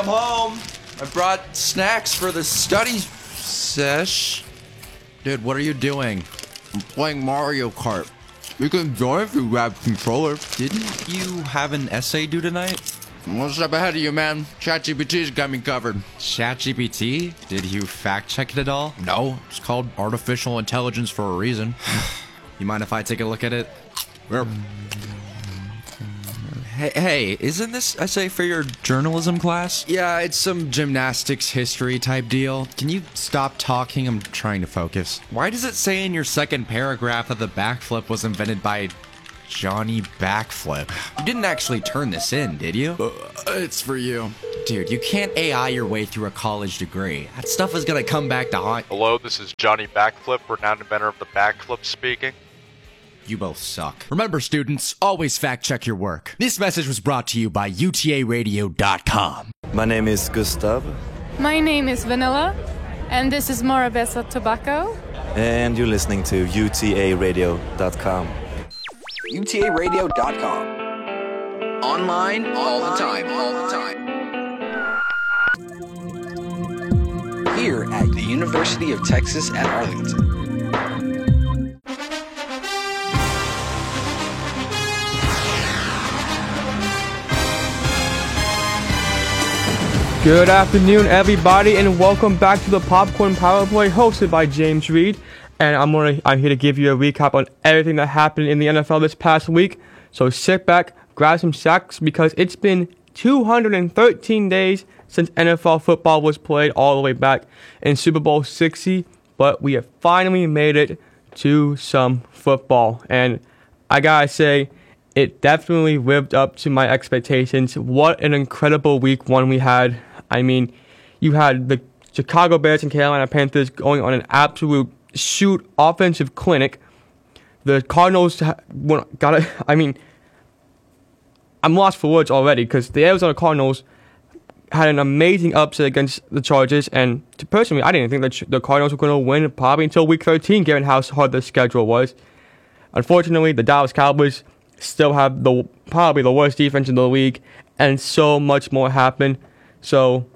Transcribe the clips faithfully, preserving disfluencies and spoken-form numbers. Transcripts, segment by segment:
I'm home. I brought snacks for the study sesh. Dude, what are you doing? I'm playing Mario Kart. You can join if you grab controller. Didn't you have an essay due tonight? One step ahead of you, man. ChatGPT's got me covered. ChatGPT? Did you fact check it at all? No, it's called artificial intelligence for a reason. You mind if I take a look at it? Yep. Hey, hey, isn't this essay for your journalism class? Yeah, it's some gymnastics history type deal. Can you stop talking? I'm trying to focus. Why does it say in your second paragraph that the backflip was invented by Johnny Backflip? You didn't actually turn this in, did you? Uh, it's for you. Dude, you can't A I your way through a college degree. That stuff is gonna come back to haunt. Hello, this is Johnny Backflip, renowned inventor of the backflip speaking. You both suck. Remember, students, always fact check your work. This message was brought to you by U T A radio dot com. My name is Gustav. My name is Vanilla, and this is Morabeza Tobacco. And you're listening to U T A radio dot com. U T A radio dot com. Online, all the time, all the time. Here at the University of Texas at Arlington. Good afternoon, everybody, and welcome back to the Popcorn Power Play hosted by James Reed. And I'm gonna, I'm here to give you a recap on everything that happened in the N F L this past week. So sit back, grab some snacks, because it's been two hundred thirteen days since N F L football was played all the way back in Super Bowl sixty. But we have finally made it to some football. And I gotta say, it definitely lived up to my expectations. What an incredible week one we had. I mean, you had the Chicago Bears and Carolina Panthers going on an absolute shoot offensive clinic. The Cardinals got it. I mean, I'm lost for words already, because the Arizona Cardinals had an amazing upset against the Chargers. And to personally, I didn't think that the Cardinals were going to win probably until week thirteen, given how hard the schedule was. Unfortunately, the Dallas Cowboys still have the probably the worst defense in the league, and so much more happened. So,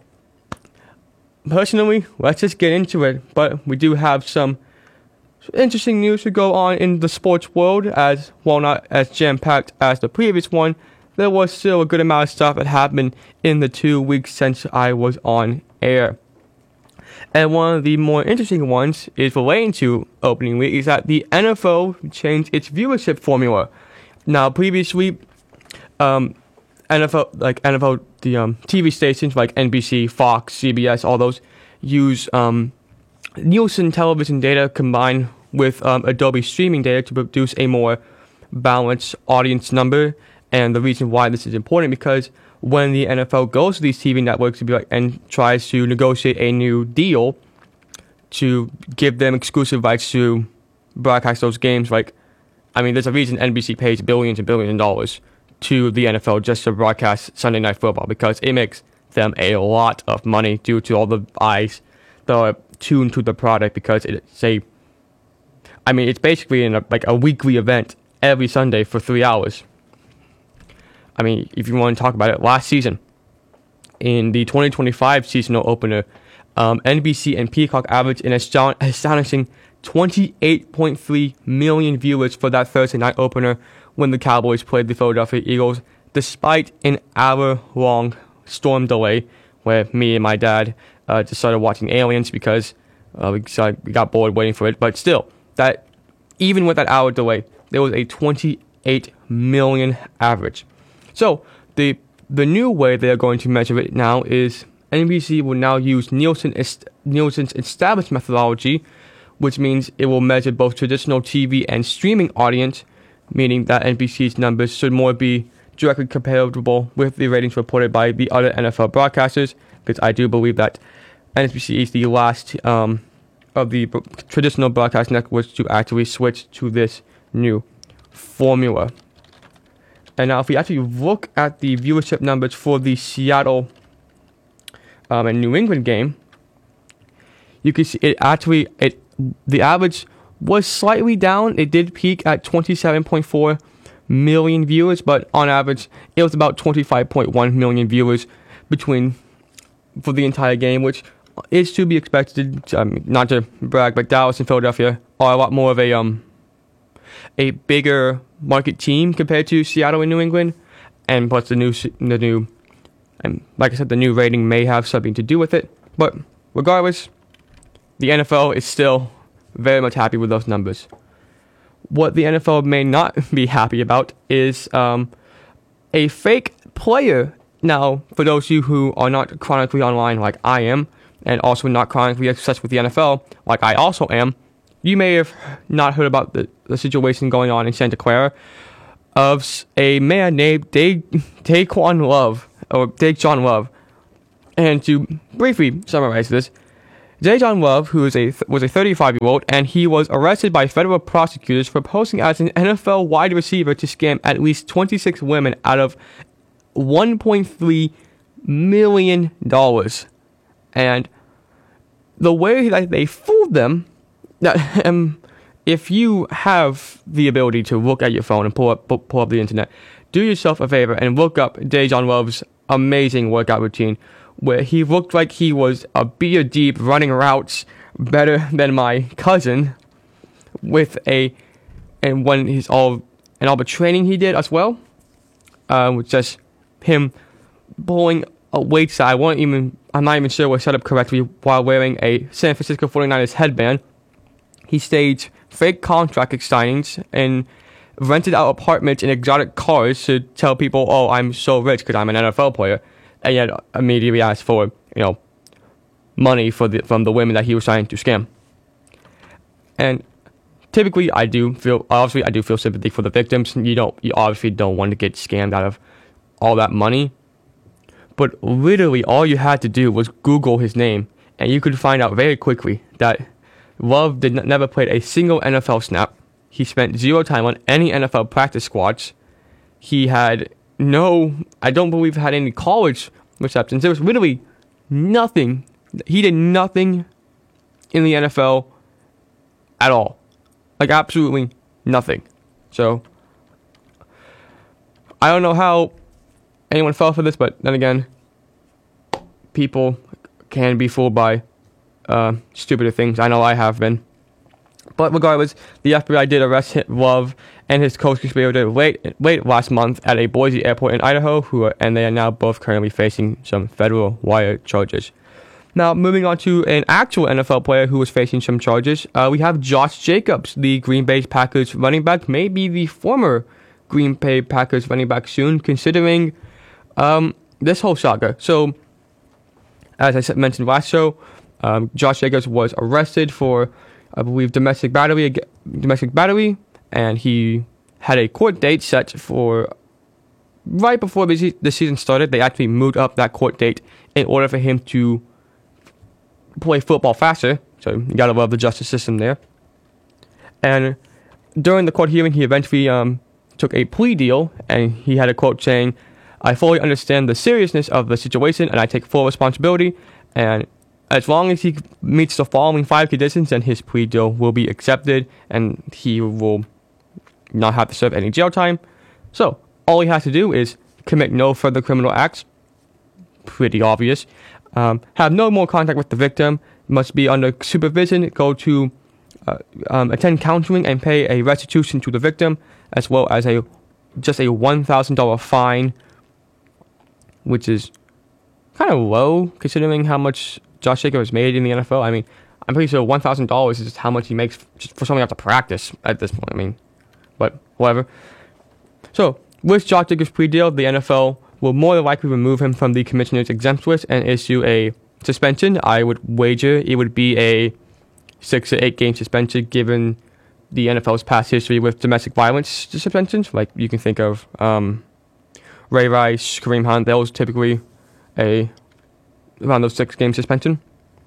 personally, let's just get into it. But we do have some interesting news to go on in the sports world, as well, not as jam-packed as the previous one. There was still a good amount of stuff that happened in the two weeks since I was on air. And one of the more interesting ones is relating to opening week, is that the N F L changed its viewership formula. Now, previously, um, N F L, like N F L, the um, T V stations like N B C, Fox, C B S, all those use um, Nielsen television data combined with um, Adobe streaming data to produce a more balanced audience number. And the reason why this is important, because when the N F L goes to these T V networks to be like, and tries to negotiate a new deal to give them exclusive rights to broadcast those games, like, I mean, there's a reason N B C pays billions and billions of dollars to the N F L just to broadcast Sunday Night Football, because it makes them a lot of money due to all the eyes that are tuned to the product, because it's a, I mean, it's basically in a, like a weekly event every Sunday for three hours. I mean, if you want to talk about it, last season, in the twenty twenty-five seasonal opener, um, N B C and Peacock averaged an astonishing twenty-eight point three million viewers for that Thursday night opener when the Cowboys played the Philadelphia Eagles, despite an hour-long storm delay where me and my dad uh, just started watching Aliens because uh, we, started, we got bored waiting for it. But still, that even with that hour delay, there was a twenty-eight million average. So the the new way they are going to measure it now is N B C will now use Nielsen est- Nielsen's established methodology, which means it will measure both traditional T V and streaming audience, meaning that N B C's numbers should more be directly comparable with the ratings reported by the other N F L broadcasters, because I do believe that N B C is the last um, of the b- traditional broadcast networks to actually switch to this new formula. And now if we actually look at the viewership numbers for the Seattle um, and New England game, you can see it actually, it the average was slightly down. It did peak at twenty-seven point four million viewers, but on average, it was about twenty-five point one million viewers between for the entire game, which is to be expected. Um, not to brag, but Dallas and Philadelphia are a lot more of a um a bigger market team compared to Seattle and New England, and plus the new the new and like I said, the new rating may have something to do with it. But regardless, the N F L is still very much happy with those numbers. What the N F L may not be happy about is um, a fake player. Now, for those of you who are not chronically online like I am, and also not chronically obsessed with the N F L like I also am, you may have not heard about the, the situation going on in Santa Clara of a man named Da- Daquan Love, or Daquan Love. And to briefly summarize this, Daquan Love, who is a th- was a thirty-five-year-old, and he was arrested by federal prosecutors for posing as an N F L wide receiver to scam at least twenty-six women out of one point three million dollars. And the way that they fooled them, that um, if you have the ability to look at your phone and pull up pull up the internet, do yourself a favor and look up Daquan Love's amazing workout routine, where he looked like he was a beer deep running routes better than my cousin, with a and when he's all and all the training he did as well, uh, with just him pulling a weights that I won't even I'm not even sure was set up correctly while wearing a San Francisco forty-niners headband. He staged fake contract signings and rented out apartments in exotic cars to tell people, "Oh, I'm so rich because I'm an N F L player," and yet immediately asked for, you know, money for the from the women that he was trying to scam. And typically, I do feel obviously I do feel sympathy for the victims. You don't you obviously don't want to get scammed out of all that money, but literally all you had to do was Google his name, and you could find out very quickly that Love did not, never played a single N F L snap. He spent zero time on any N F L practice squads. He had no, I don't believe, had any college receptions. There was literally nothing. He did nothing in the N F L at all. Like, absolutely nothing. So, I don't know how anyone fell for this, but then again, people can be fooled by uh, stupider things. I know I have been. But regardless, the F B I did arrest Love and his co-conspirator late late last month at a Boise airport in Idaho, who are, and they are now both currently facing some federal wire charges. Now, moving on to an actual N F L player who was facing some charges, uh, we have Josh Jacobs, the Green Bay Packers running back, maybe the former Green Bay Packers running back soon, considering um, this whole saga. So, as I said, mentioned last show, um, Josh Jacobs was arrested for, I believe, domestic battery, domestic battery, and he had a court date set for right before the, the season started. They actually moved up that court date in order for him to play football faster. So you gotta love the justice system there. And during the court hearing, he eventually um, took a plea deal, and he had a quote saying, "I fully understand the seriousness of the situation, and I take full responsibility, and as long as he meets the following five conditions, then his plea deal will be accepted, and he will not have to serve any jail time. So, all he has to do is commit no further criminal acts." Pretty obvious. Um, have no more contact with the victim. Must be under supervision. Go to uh, um, attend counseling and pay a restitution to the victim, as well as a just a one thousand dollars fine, which is kind of low considering how much Josh Jacobs made in the N F L. I mean, I'm pretty sure one thousand dollars is just how much he makes just for something you have to practice at this point. I mean, but whatever. So, with Josh Jacobs' plea deal, the N F L will more than likely remove him from the commissioner's exempt list and issue a suspension. I would wager it would be a six to eight game suspension, given the N F L's past history with domestic violence suspensions. Like, you can think of um, Ray Rice, Kareem Hunt. That was typically a around those six game suspension.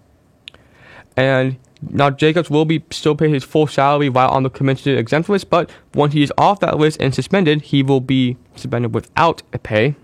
And now Jacobs will be still pay his full salary while on the commissioner exempt list, but once he is off that list and suspended, he will be suspended without a pay.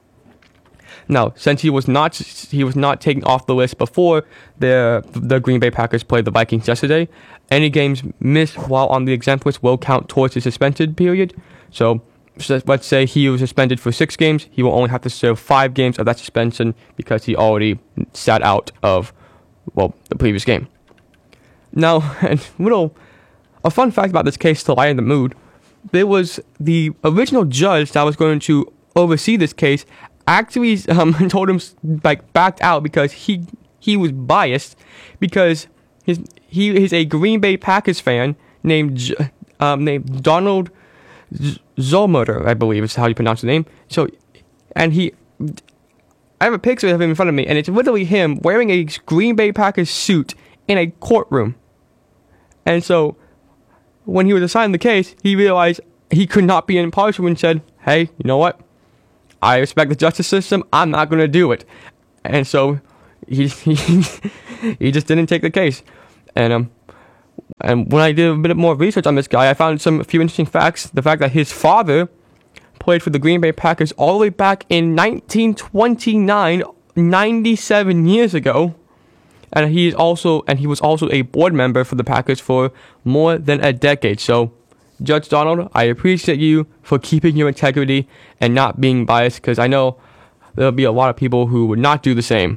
Now, since he was not he was not taken off the list before the the Green Bay Packers played the Vikings yesterday, any games missed while on the exempt list will count towards the suspended period. So so let's say he was suspended for six games, he will only have to serve five games of that suspension because he already sat out of, well, the previous game. Now, a little, a fun fact about this case to lighten the mood, there was the original judge that was going to oversee this case actually um, told him, like, backed out because he he was biased because his he is a Green Bay Packers fan named um, named Donald Zolmutter, I believe is how you pronounce the name. So, and he, I have a picture of him in front of me, and it's literally him wearing a Green Bay Packers suit in a courtroom. And so, when he was assigned the case, he realized he could not be impartial and said, hey, you know what? I respect the justice system. I'm not going to do it. And so, he, he he just didn't take the case. And um, and when I did a bit more research on this guy, I found some a few interesting facts. The fact that his father played for the Green Bay Packers all the way back in nineteen twenty-nine, ninety-seven years ago. And he is also, and he was also a board member for the Packers for more than a decade. So, Judge Donald, I appreciate you for keeping your integrity and not being biased, because I know there'll be a lot of people who would not do the same.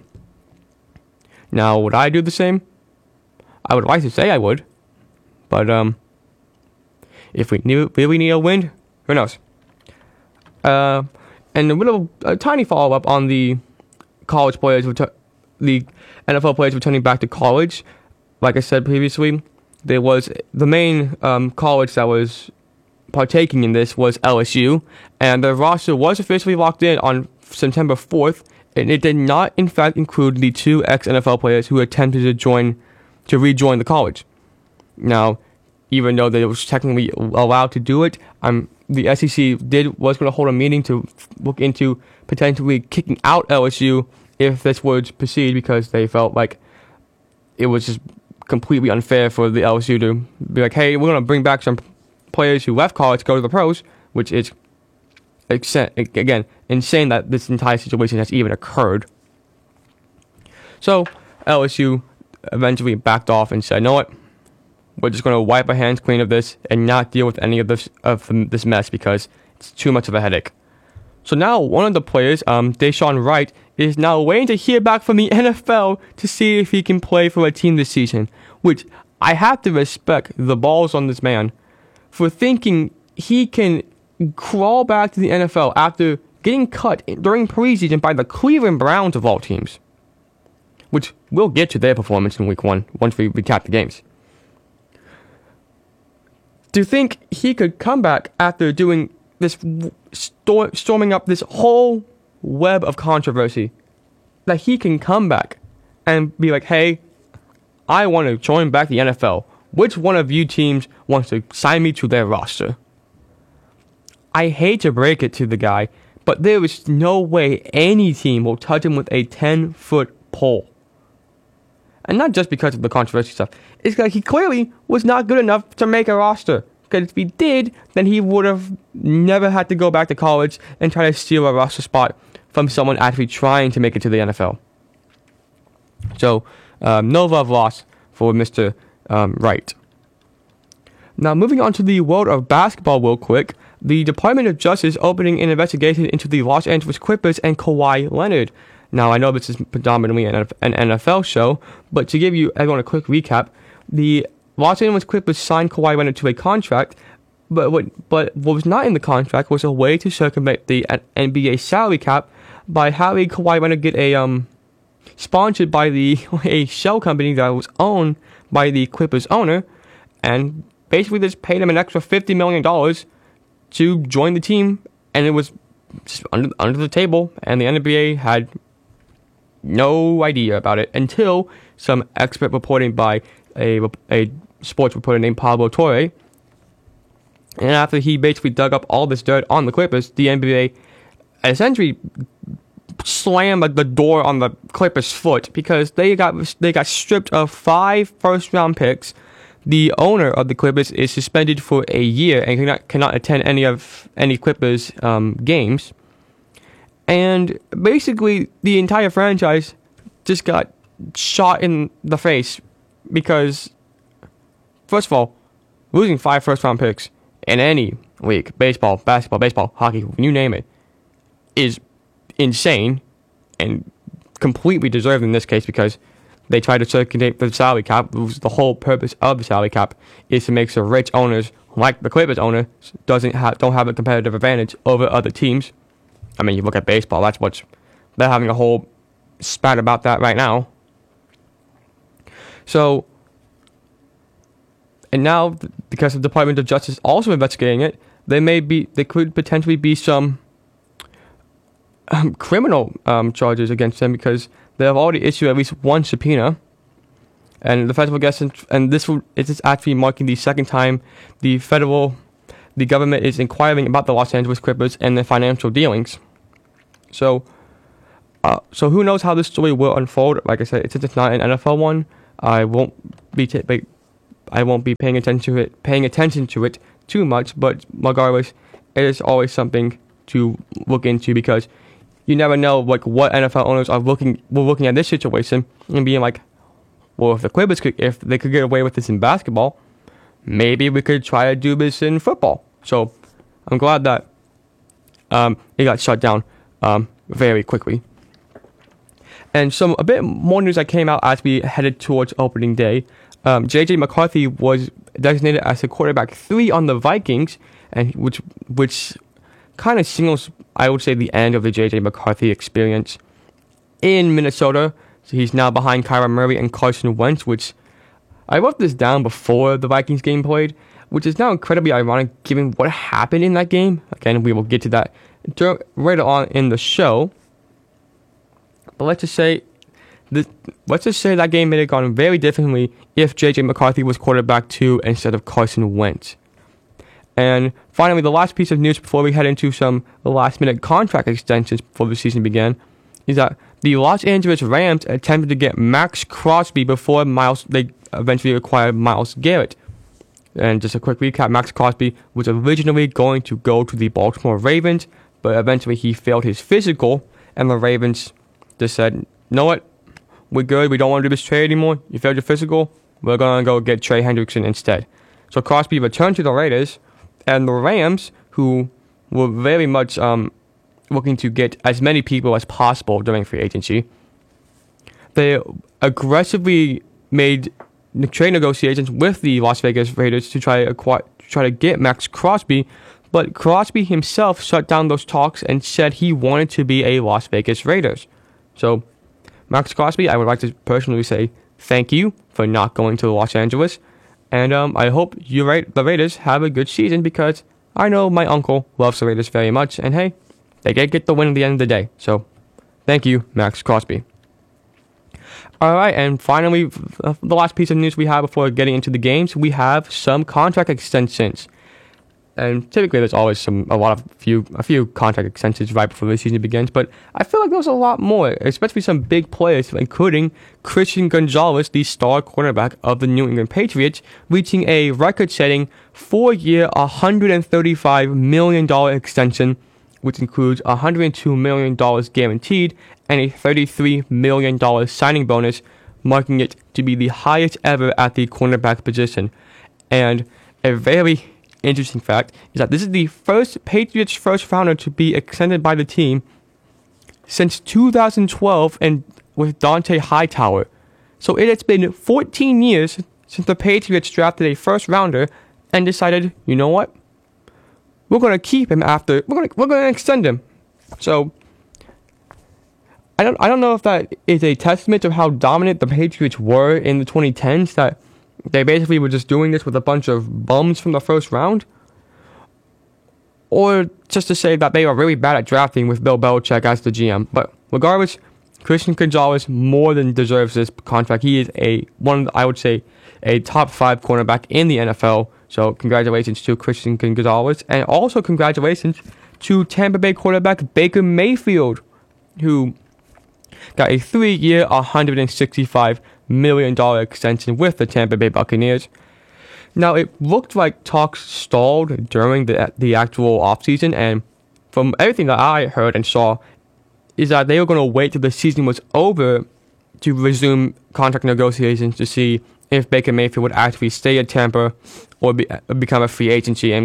Now, would I do the same? I would like to say I would, but um, if we need, really need a win, who knows? Uh, and a little, a tiny follow up on the college players, retu- the N F L players returning back to college. Like I said previously, there was the main um, college that was partaking in this was L S U, and the roster was officially locked in on September fourth, and it did not, in fact, include the two ex-N F L players who attempted to join, to rejoin the college. Now, even though they was technically allowed to do it, um, the S E C did was going to hold a meeting to look into potentially kicking out L S U if this would proceed, because they felt like it was just completely unfair for the L S U to be like, hey, we're going to bring back some players who left college to go to the pros, which is, again, insane that this entire situation has even occurred. So, L S U eventually backed off and said, you know what, we're just going to wipe our hands clean of this and not deal with any of this of this mess because it's too much of a headache. So now one of the players, um, Deshaun Wright, is now waiting to hear back from the N F L to see if he can play for a team this season, which I have to respect the balls on this man for thinking he can crawl back to the N F L after getting cut during preseason by the Cleveland Browns of all teams, which we'll get to their performance in week one once we recap the games. To think he could come back after doing this, stor- storming up this whole web of controversy, that he can come back and be like, hey, I want to join back the N F L. Which one of you teams wants to sign me to their roster? I hate to break it to the guy, but there is no way any team will touch him with a ten-foot pole. And not just because of the controversy stuff. It's like he clearly was not good enough to make a roster. Because if he did, then he would have never had to go back to college and try to steal a roster spot from someone actually trying to make it to the N F L. So, um, no love lost for Mister Um, Wright. Now, moving on to the world of basketball real quick. The Department of Justice opening an investigation into the Los Angeles Clippers and Kawhi Leonard. Now, I know this is predominantly an N F L show, but to give you everyone a quick recap, the Los Angeles Clippers signed Kawhi Leonard to a contract, but what, but what was not in the contract was a way to circumvent the N B A salary cap by having Kawhi Leonard get a um sponsored by the a shell company that was owned by the Clippers owner, and basically just paid him an extra fifty million dollars to join the team, and it was just under under the table, and the N B A had no idea about it until some expert reporting by a a sports reporter named Pablo Torre. And after he basically dug up all this dirt on the Clippers, the N B A essentially slammed the door on the Clippers' foot because they got they got stripped of five first-round picks. The owner of the Clippers is suspended for a year and cannot cannot attend any of any Clippers um, games. And basically, the entire franchise just got shot in the face because, first of all, losing five first-round picks in any league, baseball, basketball, baseball, hockey, you name it, is insane and completely deserved in this case because they try to circulate the salary cap. The whole purpose of the salary cap is to make sure rich owners, like the Clippers owner, doesn't have don't have a competitive advantage over other teams. I mean, you look at baseball. That's what's they're having a whole spat about that right now. So, and now because the Department of Justice also investigating it, there may be there could potentially be some um, criminal um, charges against them because they have already issued at least one subpoena, and the federal gets and this will it is actually marking the second time the federal the government is inquiring about the Los Angeles Clippers and their financial dealings. So, uh, so who knows how this story will unfold? Like I said, since it's not an N F L one, I won't be t- I won't be paying attention to it paying attention to it too much. But regardless, it is always something to look into because you never know like what N F L owners are looking were looking at this situation and being like, well, if the Clippers could, if they could get away with this in basketball, maybe we could try to do this in football. So I'm glad that um, it got shut down um, very quickly. And some a bit more news that came out as we headed towards opening day. Um, J J McCarthy was designated as the quarterback three on the Vikings, and which which kind of signals, I would say, the end of the J J McCarthy experience in Minnesota. So he's now behind Kyler Murray and Carson Wentz, which I wrote this down before the Vikings game played, which is now incredibly ironic given what happened in that game. Again, we will get to that later on in the show. But let's just say, this, let's just say that game may have gone very differently if J J McCarthy was quarterback two instead of Carson Wentz. And finally, the last piece of news before we head into some last-minute contract extensions before the season began is that the Los Angeles Rams attempted to get Max Crosby before Miles. They eventually acquired Myles Garrett. And just a quick recap: Max Crosby was originally going to go to the Baltimore Ravens, but eventually he failed his physical, and the Ravens just said, "You know what? We're good. We don't want to do this trade anymore. You failed your physical. We're gonna go get Trey Hendrickson instead." So Crosby returned to the Raiders. And the Rams, who were very much um, looking to get as many people as possible during free agency, they aggressively made trade negotiations with the Las Vegas Raiders to try to acquire, try to get Max Crosby. But Crosby himself shut down those talks and said he wanted to be a Las Vegas Raiders. So, Max Crosby, I would like to personally say thank you for not going to Los Angeles. And um, I hope you Ra- the Raiders have a good season because I know my uncle loves the Raiders very much. And hey, they get get the win at the end of the day. So, thank you, Max Crosby. Alright, and finally, the last piece of news we have before getting into the games, we have some contract extensions. And typically there's always some a lot of few a few contract extensions right before the season begins, but I feel like there's a lot more, especially some big players, including Christian Gonzalez, the star cornerback of the New England Patriots, reaching a record-setting four-year, one hundred thirty-five million dollars extension, which includes one hundred two million dollars guaranteed and a thirty-three million dollars signing bonus, marking it to be the highest ever at the cornerback position. And a very interesting fact is that this is the first Patriots first rounder to be extended by the team since two thousand twelve and with Dante Hightower. So it has been fourteen years since the Patriots drafted a first rounder and decided, you know what? We're going to keep him after we're going to we're going to extend him. So I don't I don't know if that is a testament to how dominant the Patriots were in the twenty tens, that they basically were just doing this with a bunch of bums from the first round, or just to say that they are really bad at drafting with Bill Belichick as the G M. But regardless, Christian Gonzalez more than deserves this contract. He is a one, I would say, a top five cornerback in the N F L. So congratulations to Christian Gonzalez, and also congratulations to Tampa Bay quarterback Baker Mayfield, who got a three-year, one hundred sixty-five million dollars extension with the Tampa Bay Buccaneers. Now, it looked like talks stalled during the the actual offseason, and from everything that I heard and saw, is that they were going to wait till the season was over to resume contract negotiations to see if Baker Mayfield would actually stay at Tampa or be, become a free agency and go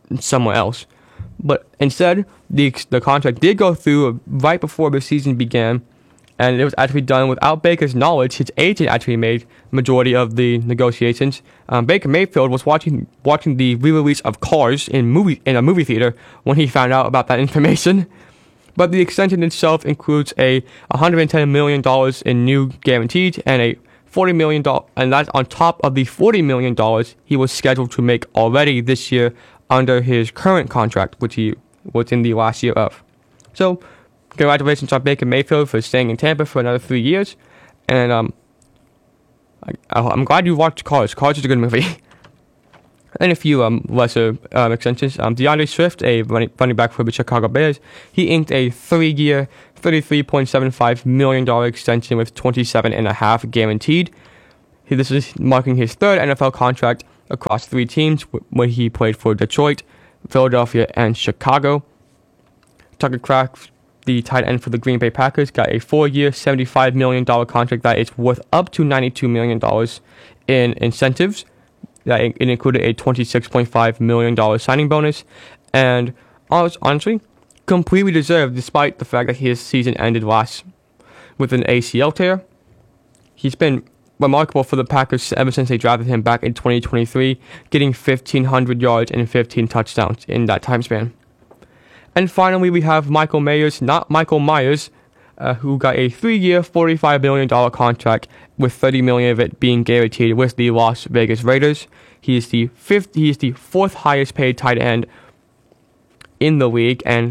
somewhere else. But instead, the the contract did go through right before the season began, and it was actually done without Baker's knowledge. His agent actually made the majority of the negotiations. Um, Baker Mayfield was watching watching the re-release of Cars in movie in a movie theater when he found out about that information. But the extension itself includes a one hundred ten million dollars in new guaranteed and a forty million dollars, and that's on top of the forty million dollars he was scheduled to make already this year under his current contract, which he was in the last year of. So, congratulations on Baker Mayfield for staying in Tampa for another three years. And um, I, I'm glad you watched Cars. Cars is a good movie. And a few um, lesser um, extensions. Um, DeAndre Swift, a running, running back for the Chicago Bears, he inked a three-year, thirty-three point seven five million dollars extension with twenty-seven point five guaranteed. He, this is marking his third N F L contract across three teams, where he played for Detroit, Philadelphia, and Chicago. Tucker Kraft, the tight end for the Green Bay Packers, got a four-year, seventy-five million dollars contract that is worth up to ninety-two million dollars in incentives. That it included a twenty-six point five million dollars signing bonus, and honestly, completely deserved despite the fact that his season ended last with an A C L tear. He's been remarkable for the Packers ever since they drafted him back in twenty twenty-three, getting fifteen hundred yards and fifteen touchdowns in that time span. And finally, we have Michael Myers, not Michael Myers, uh, who got a three-year, forty-five million dollars contract, with thirty million dollars of it being guaranteed with the Las Vegas Raiders. He is the fifth. He is the fourth highest-paid tight end in the league, and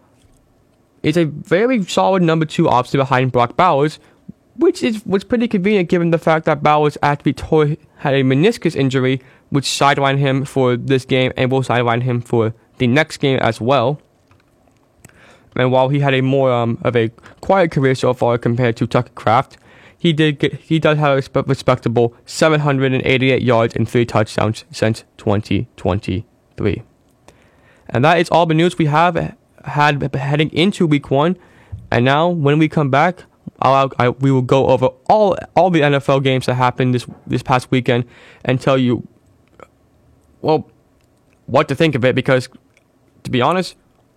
is a very solid number two option behind Brock Bowers, which is was pretty convenient given the fact that Bowers actually tore, had a meniscus injury, which sidelined him for this game and will sideline him for the next game as well. And while he had a more um, of a quiet career so far compared to Tucker Kraft, he did get, he does have a respectable seven hundred eighty-eight yards and three touchdowns since twenty twenty-three. And that is all the news we have had heading into week one. And now, when we come back, I'll, I, we will go over all all the N F L games that happened this this past weekend and tell you, well, what to think of it. Because, to be honest,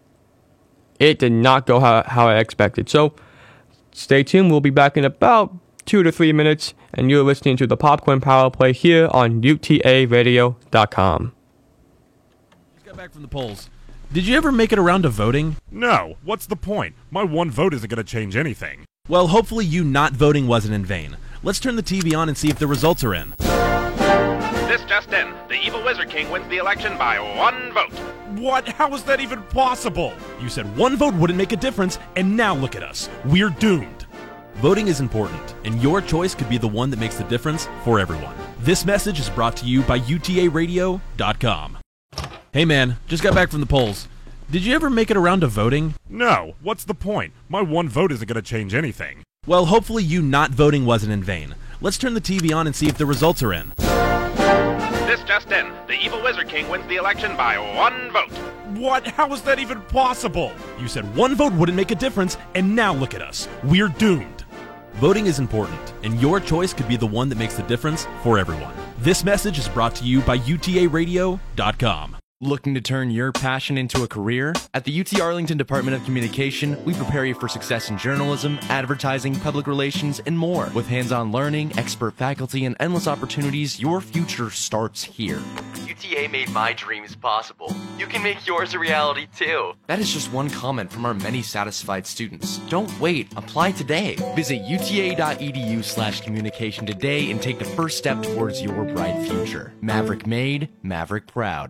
it did not go how, how I expected. So, stay tuned. We'll be back in about two to three minutes, and you're listening to the Popcorn Power Play here on U T A radio dot com. Just got back from the polls. Did you ever make it around to voting? No. What's the point? My one vote isn't going to change anything. Well, hopefully you not voting wasn't in vain. Let's turn the T V on and see if the results are in. This just in. The evil Wizard King wins the election by one vote. What? How is that even possible? You said one vote wouldn't make a difference, and now look at us. We're doomed. Voting is important, and your choice could be the one that makes the difference for everyone. This message is brought to you by U T A radio dot com. Hey man, just got back from the polls. Did you ever make it around to voting? No. What's the point? My one vote isn't going to change anything. Well, hopefully you not voting wasn't in vain. Let's turn the T V on and see if the results are in. This just in. The evil Wizard King wins the election by one vote. What? How is that even possible? You said one vote wouldn't make a difference, and now look at us. We're doomed. Voting is important, and your choice could be the one that makes the difference for everyone. This message is brought to you by U T A radio dot com. Looking to turn your passion into a career? At the U T Arlington Department of Communication, we prepare you for success in journalism, advertising, public relations, and more. With hands-on learning, expert faculty, and endless opportunities, your future starts here. U T A made my dreams possible. You can make yours a reality too. That is just one comment from our many satisfied students. Don't wait. Apply today. Visit U T A dot E D U slash communication today and take the first step towards your bright future. Maverick made, Maverick proud.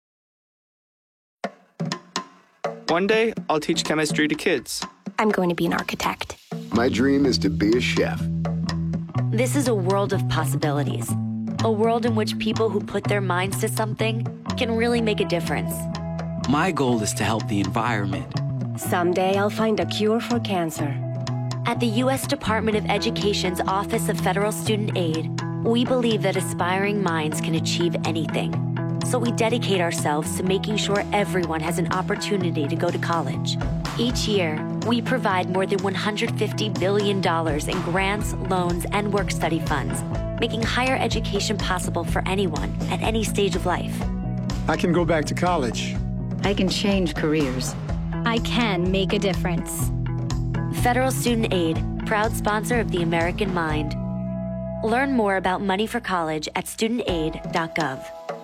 One day, I'll teach chemistry to kids. I'm going to be an architect. My dream is to be a chef. This is a world of possibilities. A world in which people who put their minds to something can really make a difference. My goal is to help the environment. Someday, I'll find a cure for cancer. At the U S Department of Education's Office of Federal Student Aid, we believe that aspiring minds can achieve anything. So we dedicate ourselves to making sure everyone has an opportunity to go to college. Each year, we provide more than one hundred fifty billion dollars in grants, loans, and work-study funds, making higher education possible for anyone at any stage of life. I can go back to college. I can change careers. I can make a difference. Federal Student Aid, proud sponsor of the American Mind. Learn more about money for college at student aid dot gov.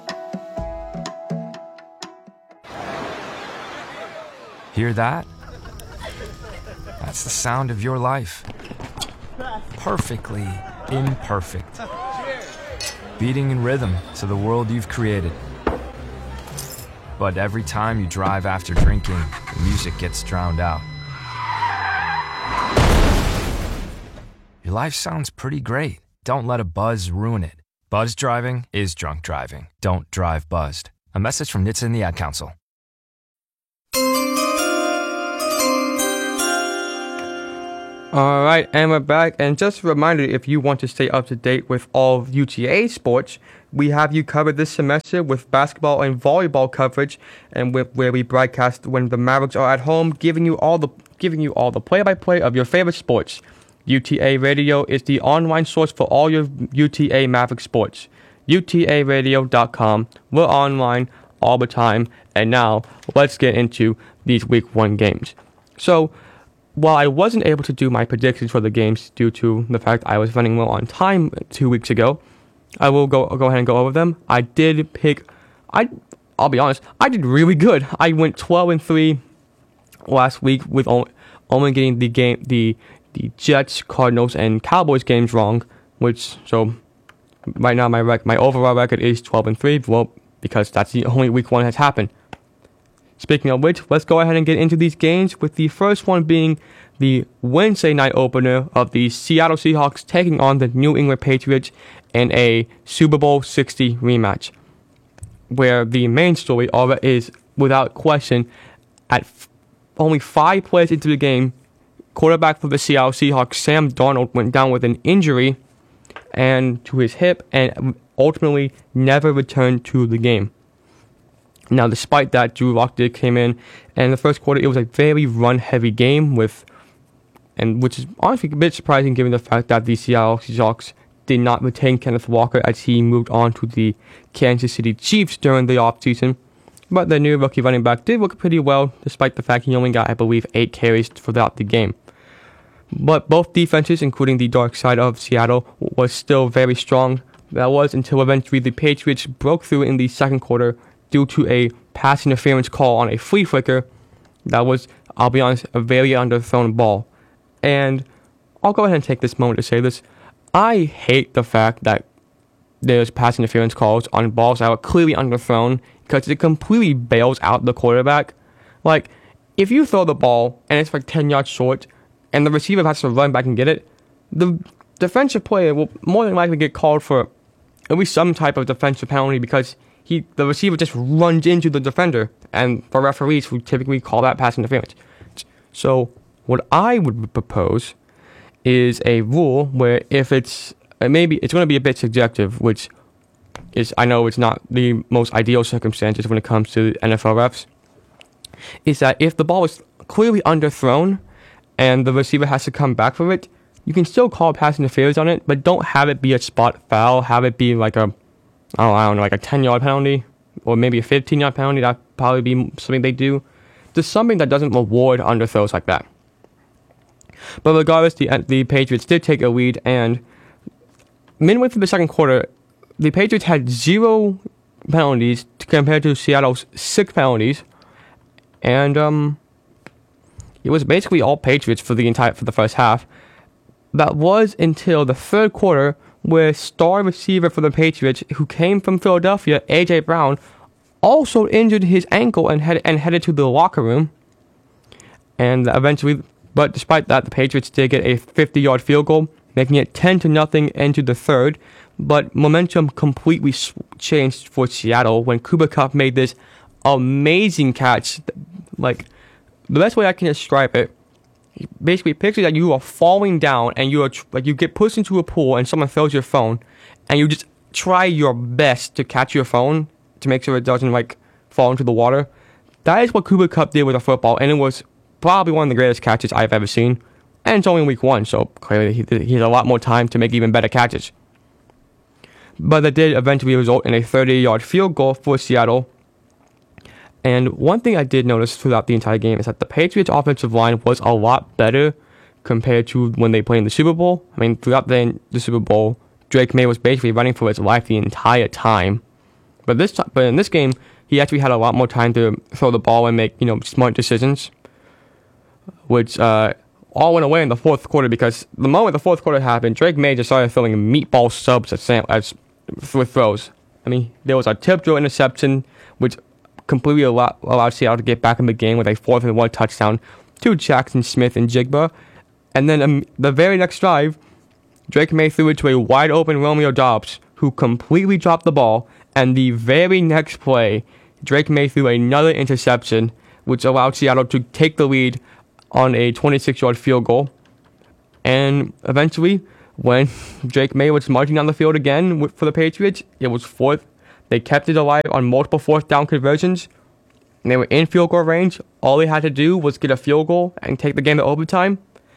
Hear that? That's the sound of your life. Perfectly imperfect. Beating in rhythm to the world you've created. But every time you drive after drinking, the music gets drowned out. Your life sounds pretty great. Don't let a buzz ruin it. Buzz driving is drunk driving. Don't drive buzzed. A message from N H T S A and the Ad Council. Alright, and we're back. And just a reminder, if you want to stay up to date with all of U T A sports, we have you covered this semester with basketball and volleyball coverage, and with, where we broadcast when the Mavericks are at home, giving you all the giving you all the play-by-play of your favorite sports. U T A Radio is the online source for all your U T A Maverick sports. U T A radio dot com. We're online all the time. And now, let's get into these week one games. So, while I wasn't able to do my predictions for the games due to the fact I was running low on time two weeks ago, I will go go ahead and go over them. I did pick, I, I'll be honest, I did really good. I went twelve and three last week with only, only getting the game, the the Jets, Cardinals, and Cowboys games wrong, which, so, right now my rec- my overall record is twelve and three, well, because that's the only week one has happened. Speaking of which, let's go ahead and get into these games, with the first one being the Wednesday night opener of the Seattle Seahawks taking on the New England Patriots in a Super Bowl sixty rematch, where the main story of it is, without question, at f- only five plays into the game, quarterback for the Seattle Seahawks, Sam Darnold, went down with an injury and to his hip and ultimately never returned to the game. Now, despite that, Drew Lock did came in, and in the first quarter, it was a very run-heavy game, with, and which is honestly a bit surprising given the fact that the Seattle Seahawks did not retain Kenneth Walker as he moved on to the Kansas City Chiefs during the offseason. But the new rookie running back did look pretty well, despite the fact he only got, I believe, eight carries throughout the game. But both defenses, including the dark side of Seattle, was still very strong. That was until eventually the Patriots broke through in the second quarter due to a pass interference call on a flea flicker. That was, I'll be honest, a very underthrown ball. And I'll go ahead and take this moment to say this. I hate the fact that there's pass interference calls on balls that are clearly underthrown, because it completely bails out the quarterback. Like, if you throw the ball and it's like ten yards short, and the receiver has to run back and get it, the defensive player will more than likely get called for at least some type of defensive penalty, because he the receiver just runs into the defender, and for referees who typically call that pass interference. So what I would propose is a rule where if it's maybe it's going to be a bit subjective, which is, I know it's not the most ideal circumstances when it comes to N F L refs, is that if the ball is clearly underthrown and the receiver has to come back for it, you can still call pass interference on it, but don't have it be a spot foul. Have it be like a, oh, I don't know, like a ten-yard penalty, or maybe a fifteen-yard penalty. That'd probably be something they do. Just something that doesn't reward underthrows like that. But regardless, the the Patriots did take a lead, and midway through the second quarter, the Patriots had zero penalties compared to Seattle's six penalties, and um, it was basically all Patriots for the entire for the first half. That was until the third quarter, where star receiver for the Patriots, who came from Philadelphia, A J Brown, also injured his ankle and head and headed to the locker room. And eventually, but despite that, the Patriots did get a fifty-yard field goal, making it ten to nothing into the third. But momentum completely changed for Seattle when Cooper Kupp made this amazing catch. Like, the best way I can describe it, basically picture that you are falling down and you are tr- like you get pushed into a pool and someone throws your phone, and you just try your best to catch your phone to make sure it doesn't like fall into the water. That is what Cooper Kupp did with a football, and it was probably one of the greatest catches I've ever seen. And it's only week one, so clearly he, he has a lot more time to make even better catches. But that did eventually result in a thirty-yard field goal for Seattle, And one thing I did notice throughout the entire game is that the Patriots' offensive line was a lot better compared to when they played in the Super Bowl. I mean, throughout the, the Super Bowl, Drake May was basically running for his life the entire time. But this t- but in this game, he actually had a lot more time to throw the ball and make, you know, smart decisions, which uh, all went away in the fourth quarter because the moment the fourth quarter happened, Drake May just started throwing meatball subs at Sam as with throws. I mean, there was a tip drill interception, which completely allowed, allowed Seattle to get back in the game with a fourth and one touchdown to Jackson Smith and Jigba. And then um, the very next drive, Drake May threw it to a wide open Romeo Doubs, who completely dropped the ball. And the very next play, Drake May threw another interception, which allowed Seattle to take the lead on a twenty-six-yard field goal. And eventually, when Drake May was marching down the field again for the Patriots, it was fourth. They kept it alive on multiple fourth down conversions. And they were in field goal range. All they had to do was get a field goal and take the game to overtime.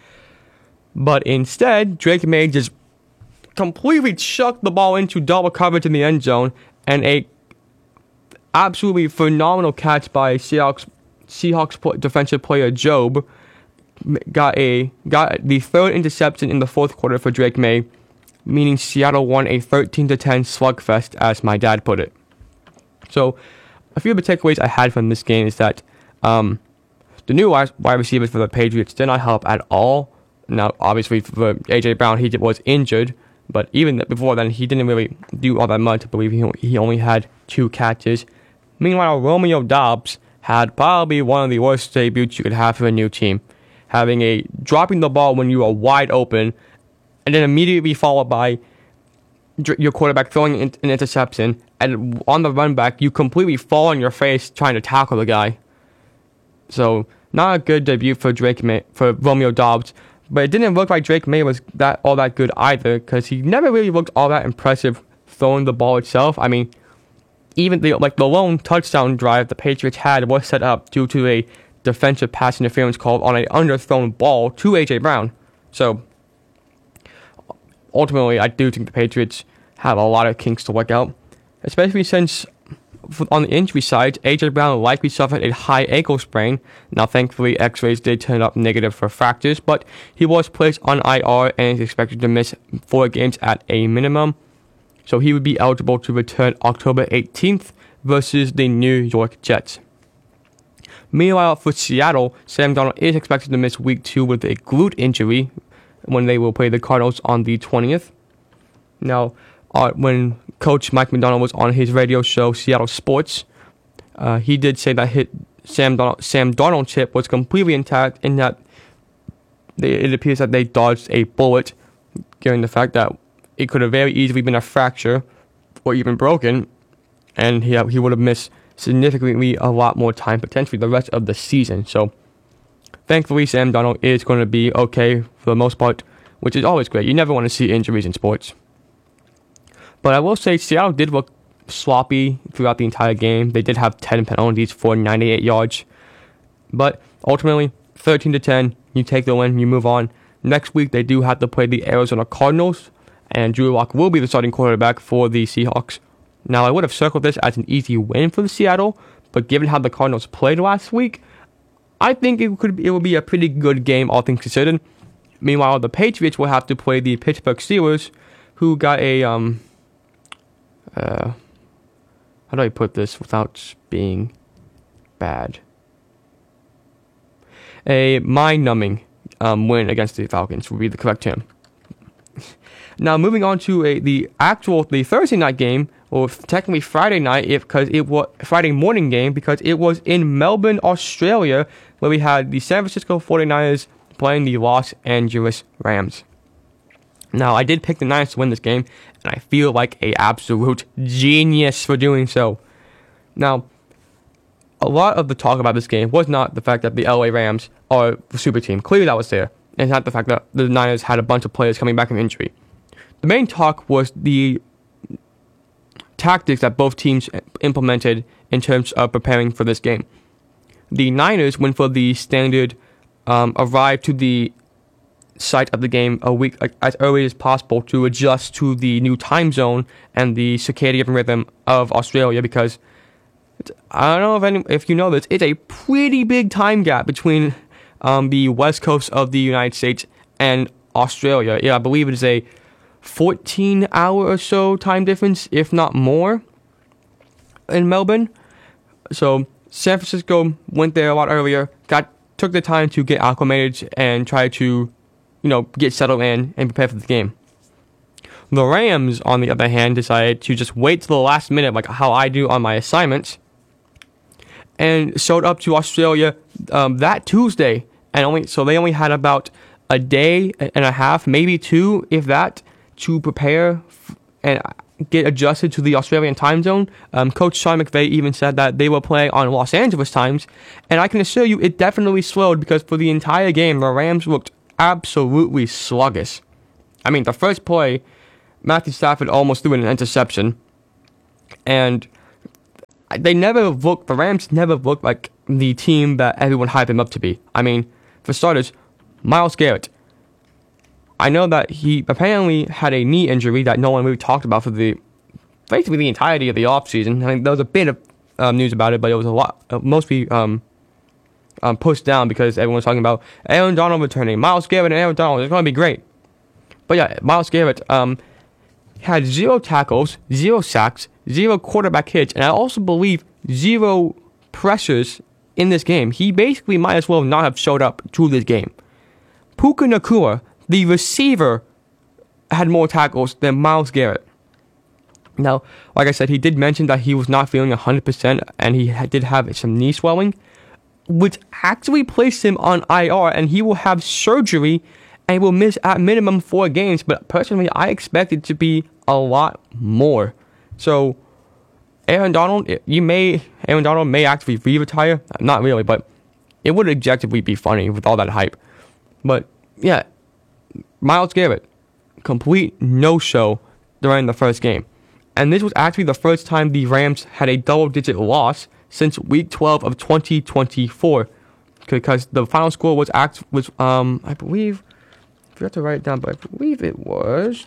But instead, Drake May just completely chucked the ball into double coverage in the end zone, and a absolutely phenomenal catch by Seahawks Seahawks defensive player Job got a got the third interception in the fourth quarter for Drake May, meaning Seattle won a thirteen to ten slugfest, as my dad put it. So, a few of the takeaways I had from this game is that um, the new wide receivers for the Patriots did not help at all. Now, obviously, for A J Brown, he was injured, but even before then, he didn't really do all that much. I believe he he only had two catches. Meanwhile, Romeo Doubs had probably one of the worst debuts you could have for a new team, having a dropping the ball when you are wide open, and then immediately followed by your quarterback throwing an interception, and on the run back, you completely fall on your face trying to tackle the guy. So, not a good debut for Drake May, for Romeo Doubs. But it didn't look like Drake May was that all that good either, because he never really looked all that impressive throwing the ball itself. I mean, even the like the lone touchdown drive the Patriots had was set up due to a defensive pass interference call on an underthrown ball to A J Brown. So ultimately, I do think the Patriots have a lot of kinks to work out, especially since on the injury side, A J Brown likely suffered a high ankle sprain. Now, thankfully, x-rays did turn up negative for fractures, but he was placed on I R and is expected to miss four games at a minimum. So he would be eligible to return October eighteenth versus the New York Jets. Meanwhile, for Seattle, Sam Darnold is expected to miss week two with a glute injury when they will play the Cardinals on the twentieth. Now, uh, when Coach Mike McDonald was on his radio show, Seattle Sports, uh, he did say that hit Sam, Darnold, Sam Darnold's hip was completely intact, and that they, it appears that they dodged a bullet, given the fact that it could have very easily been a fracture or even broken, and he, he would have missed significantly a lot more time, potentially the rest of the season. So, thankfully, Sam Darnold is going to be okay for the most part, which is always great. You never want to see injuries in sports. But I will say Seattle did look sloppy throughout the entire game. They did have ten penalties for ninety-eight yards. But ultimately, thirteen to ten, you take the win, you move on. Next week, they do have to play the Arizona Cardinals, and Drew Lock will be the starting quarterback for the Seahawks. Now, I would have circled this as an easy win for the Seattle, but given how the Cardinals played last week, I think it could it would be a pretty good game, all things considered. Meanwhile, the Patriots will have to play the Pittsburgh Steelers, who got a um. Uh, how do I put this without being bad? A mind-numbing um, win against the Falcons would be the correct term. Now, moving on to a, the actual the Thursday night game, or technically Friday night, if because it was Friday morning game, because it was in Melbourne, Australia, where we had the San Francisco forty-niners playing the Los Angeles Rams. Now, I did pick the Niners to win this game, and I feel like an absolute genius for doing so. Now, a lot of the talk about this game was not the fact that the L A Rams are a super team. Clearly, that was there. And not the fact that the Niners had a bunch of players coming back from injury. The main talk was the tactics that both teams implemented in terms of preparing for this game. The Niners went for the standard, um, arrive to the site of the game a week like, as early as possible to adjust to the new time zone and the circadian rhythm of Australia, because I don't know if any, if you know this, it's a pretty big time gap between um, the west coast of the United States and Australia. Yeah, I believe it is a fourteen hour or so time difference, if not more, in Melbourne. So San Francisco went there a lot earlier, got took the time to get acclimated and try to, you know, get settled in and prepare for the game. The Rams, on the other hand, decided to just wait till the last minute, like how I do on my assignments, and showed up to Australia um, that Tuesday, and only so they only had about a day and a half, maybe two, if that, to prepare f- and get adjusted to the Australian time zone. Um, Coach Sean McVay even said that they were playing on Los Angeles times, and I can assure you it definitely slowed, because for the entire game, the Rams looked absolutely sluggish. I mean, the first play, Matthew Stafford almost threw an interception, and they never looked, the Rams never looked like the team that everyone hyped them up to be. I mean, for starters, Myles Garrett. I know that he apparently had a knee injury that no one really talked about for the basically the entirety of the offseason. I mean, there was a bit of um, news about it, but it was a lot, uh, mostly um, um, pushed down because everyone was talking about Aaron Donald returning. Myles Garrett and Aaron Donald, it's going to be great. But yeah, Myles Garrett um, had zero tackles, zero sacks, zero quarterback hits, and I also believe zero pressures in this game. He basically might as well not have showed up to this game. Puka Nacua, the receiver, had more tackles than Myles Garrett. Now, like I said, he did mention that he was not feeling one hundred percent, and he did have some knee swelling, which actually placed him on I R, and he will have surgery and will miss at minimum four games. But personally, I expect it to be a lot more. So, Aaron Donald, you may Aaron Donald may actually re-retire. Not really, but it would objectively be funny with all that hype. But yeah, Myles Garrett, complete no-show during the first game. And this was actually the first time the Rams had a double-digit loss since Week twelve of twenty twenty-four, because the final score was act was um I believe I forgot to write it down, but I believe it was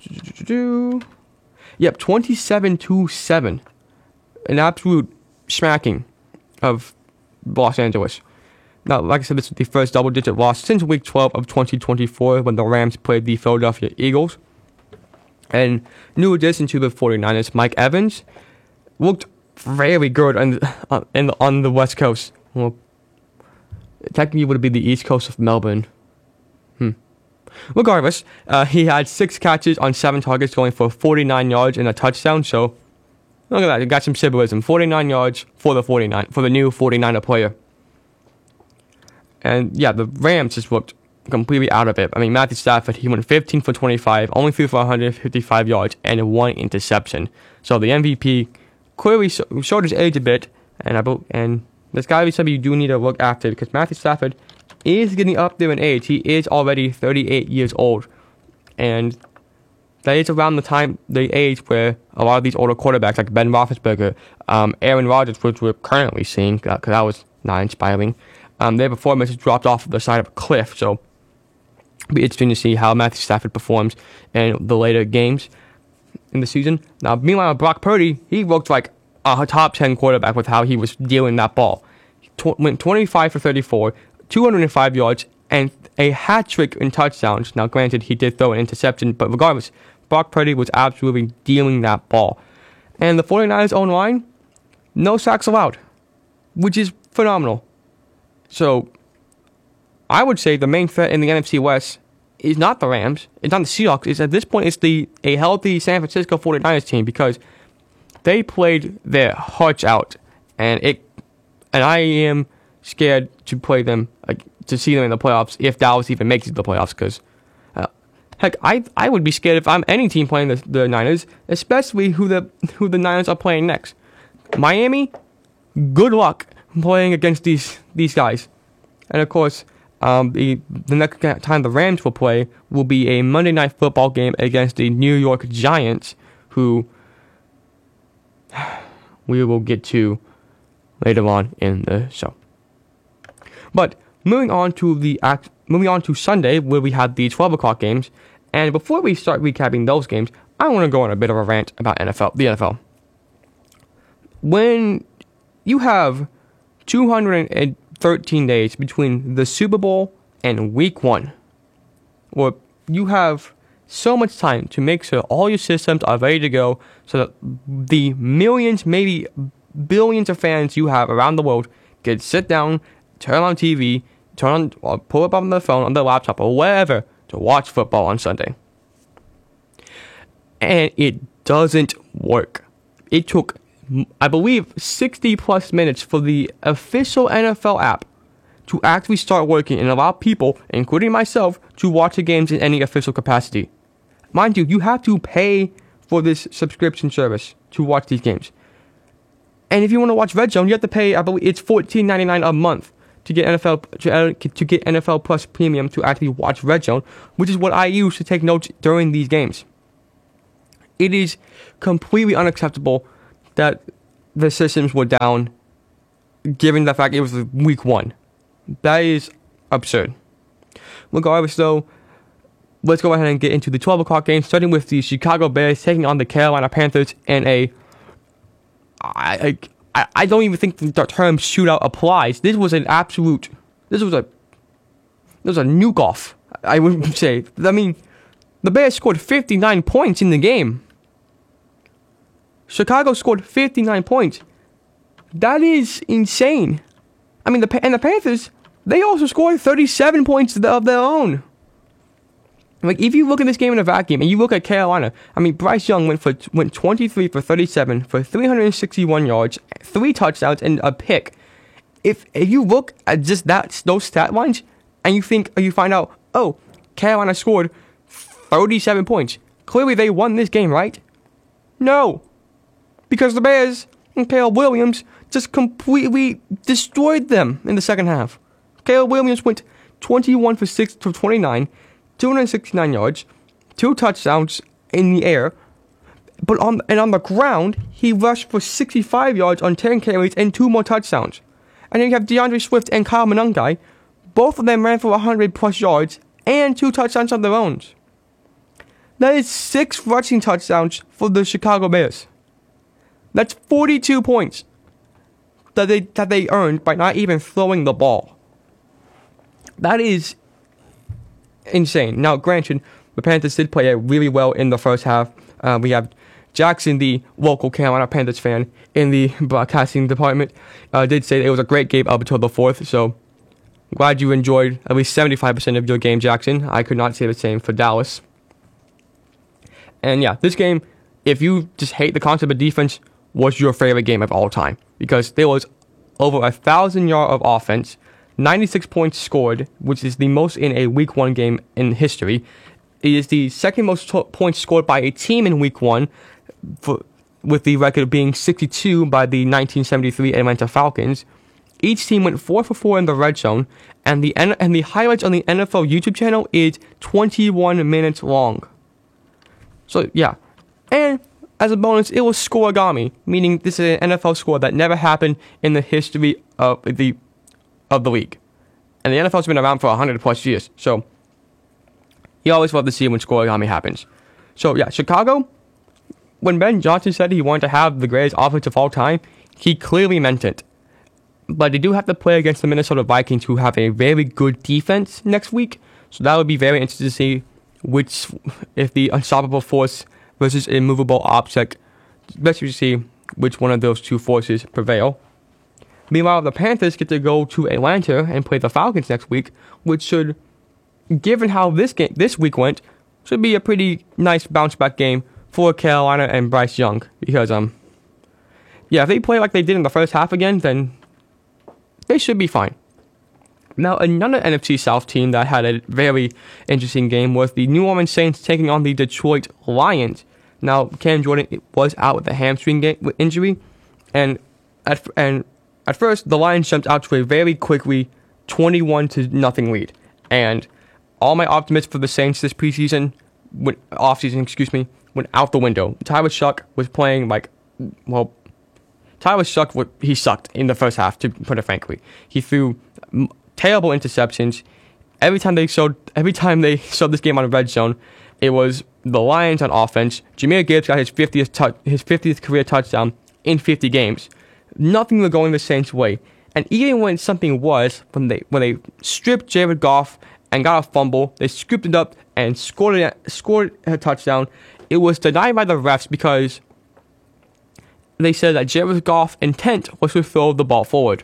yep twenty-seven to seven, an absolute smacking of Los Angeles. Now, like I said, this is the first double-digit loss since Week twelve of twenty twenty-four when the Rams played the Philadelphia Eagles. And new addition to the 49ers, Mike Evans, looked very good on the, uh, in the, on the West Coast. Well, technically it would be the East Coast of Melbourne. Hmm. Regardless, uh, he had six catches on seven targets, going for forty-nine yards and a touchdown. So, look at that. He got some symbolism. forty-nine yards for the forty-nine for the new 49er player. And yeah, the Rams just looked completely out of it. I mean, Matthew Stafford, he went fifteen for twenty-five, only threw for one hundred fifty-five yards, and one interception. So the M V P clearly showed his age a bit, and I and there's got to be something you do need to look after, because Matthew Stafford is getting up there in age. He is already thirty-eight years old, and that is around the time, the age where a lot of these older quarterbacks like Ben Roethlisberger, um, Aaron Rodgers, which we're currently seeing, because that was not inspiring. Um, their performance has dropped off the side of a cliff, so it'll be interesting to see how Matthew Stafford performs in the later games in the season. Now, meanwhile, Brock Purdy, he looked like a top ten quarterback with how he was dealing that ball. He tw- went twenty-five for thirty-four, two hundred five yards, and a hat trick in touchdowns. Now, granted, he did throw an interception, but regardless, Brock Purdy was absolutely dealing that ball. And the 49ers own line, no sacks allowed, which is phenomenal. So, I would say the main threat in the N F C West is not the Rams, it's not the Seahawks, it's at this point it's the a healthy San Francisco 49ers team, because they played their hearts out, and it and I am scared to play them, like, to see them in the playoffs if Dallas even makes it to the playoffs, because uh, heck, I I would be scared if I'm any team playing the, the Niners, especially who the who the Niners are playing next. Miami, good luck playing against these these guys. And of course, um, the the next time the Rams will play will be a Monday Night Football game against the New York Giants, who we will get to later on in the show. But moving on to the act, moving on to Sunday, where we had the twelve o'clock games. And before we start recapping those games, I want to go on a bit of a rant about N F L, the N F L. When you have two hundred thirteen days between the Super Bowl and week one, where you have so much time to make sure all your systems are ready to go so that the millions, maybe billions of fans you have around the world can sit down, turn on T V, turn on, or pull up on their phone, on their laptop, or wherever to watch football on Sunday. And it doesn't work. It took, I believe, sixty plus minutes for the official N F L app to actually start working and allow people, including myself, to watch the games in any official capacity. Mind you, you have to pay for this subscription service to watch these games. And if you want to watch Red Zone, you have to pay, I believe, it's fourteen ninety-nine a month to get N F L to, uh, to get N F L Plus Premium to actually watch Red Zone, which is what I use to take notes during these games. It is completely unacceptable that the systems were down, given the fact it was week one. That is absurd. Regardless, though, let's go ahead and get into the twelve o'clock game, starting with the Chicago Bears taking on the Carolina Panthers in a... I, I, I don't even think the term shootout applies. This was an absolute... This was a... This was a nuke-off, I would say. I mean, the Bears scored fifty-nine points in the game. Chicago scored fifty-nine points. That is insane. I mean, the and the Panthers, they also scored thirty-seven points of their own. Like, if you look at this game in a vacuum, and you look at Carolina, I mean, Bryce Young went for went twenty-three for thirty-seven for three hundred sixty-one yards, three touchdowns, and a pick. If if you look at just that those stat lines, and you think, or you find out, oh, Carolina scored thirty-seven points. Clearly, they won this game, right? No. Because the Bears and Caleb Williams just completely destroyed them in the second half. Caleb Williams went twenty-one for six for twenty-nine, two hundred sixty-nine yards, two touchdowns in the air, but on and on the ground, he rushed for sixty-five yards on ten carries and two more touchdowns. And then you have DeAndre Swift and Kyle Monangai. Both of them ran for one hundred plus yards and two touchdowns on their own. That is six rushing touchdowns for the Chicago Bears. That's forty-two points that they that they earned by not even throwing the ball. That is insane. Now, granted, the Panthers did play really well in the first half. Uh, we have Jackson, the local Carolina Panthers fan in the broadcasting department, uh, did say that it was a great game up until the fourth. So, glad you enjoyed at least seventy-five percent of your game, Jackson. I could not say the same for Dallas. And yeah, this game, if you just hate the concept of defense, was your favorite game of all time, because there was over a thousand yards of offense, ninety-six points scored, which is the most in a week one game in history. It is the second most to- points scored by a team in week one, for, with the record being sixty-two by the nineteen seventy-three Atlanta Falcons. Each team went four for four in the red zone, and the N- and the highlights on the N F L YouTube channel is twenty-one minutes long. So yeah, and as a bonus, it was scoregami, meaning this is an N F L score that never happened in the history of the of the league. And the N F L's been around for one hundred plus years, so you always love to see when scoregami happens. So yeah, Chicago, when Ben Johnson said he wanted to have the greatest offense of all time, he clearly meant it. But they do have to play against the Minnesota Vikings, who have a very good defense next week, so that would be very interesting to see which, if the unstoppable force versus immovable object, let's see which one of those two forces prevail. Meanwhile, the Panthers get to go to Atlanta and play the Falcons next week, which should, given how this game this week went, should be a pretty nice bounce back game for Carolina and Bryce Young. Because um, yeah, if they play like they did in the first half again, then they should be fine. Now, another N F C South team that had a very interesting game was the New Orleans Saints taking on the Detroit Lions. Now, Cam Jordan was out with a hamstring game, injury, and at and at first the Lions jumped out to a very quickly twenty-one to nothing lead, and all my optimism for the Saints this preseason, went, offseason, excuse me, went out the window. Tyler Shuck was playing like, well, Tyler Shuck, he sucked in the first half, to put it frankly. He threw terrible interceptions. Every time they showed, every time they showed this game on red zone, it was the Lions on offense. Jahmyr Gibbs got his fiftieth tu- his fiftieth career touchdown in fifty games. nothing was going the Saints' way. And even when something was, when they when they stripped Jared Goff and got a fumble, they scooped it up and scored it, scored a touchdown. It was denied by the refs because they said that Jared Goff's intent was to throw the ball forward.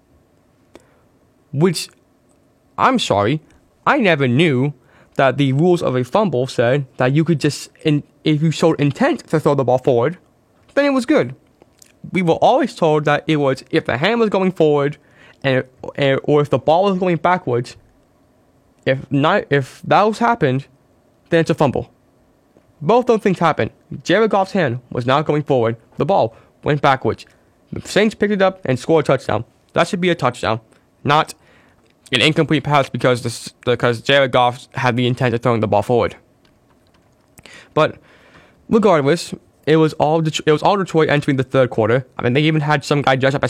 Which, I'm sorry, I never knew that the rules of a fumble said that you could just, in, if you showed intent to throw the ball forward, then it was good. We were always told that it was if the hand was going forward, and, and or if the ball was going backwards. If not, if those happened, then it's a fumble. Both those things happened. Jared Goff's hand was not going forward. The ball went backwards. The Saints picked it up and scored a touchdown. That should be a touchdown, not an incomplete pass because this, because Jared Goff had the intent of throwing the ball forward. But regardless, it was all Det- it was all Detroit entering the third quarter. I mean, they even had some guy dressed up as